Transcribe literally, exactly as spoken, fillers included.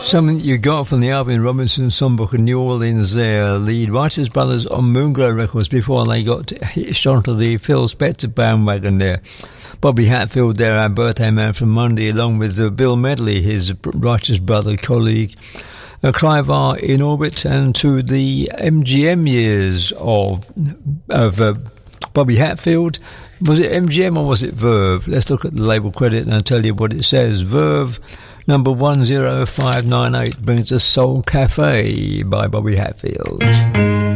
Something you got from the Alvin Robinson Songbook in New Orleans there. The Writers Brothers on Moonglow Records before they got hitched onto the Phil Spector bandwagon there. Bobby Hatfield there, our birthday man from Monday, along with uh, Bill Medley, his Writers Brother colleague. Uh, Clive R. in Orbit, and to the M G M years of, of uh, Bobby Hatfield. Was it M G M or was it Verve? Let's look at the label credit and I'll tell you what it says. Verve number one zero five nine eight brings us Soul Cafe by Bobby Hatfield.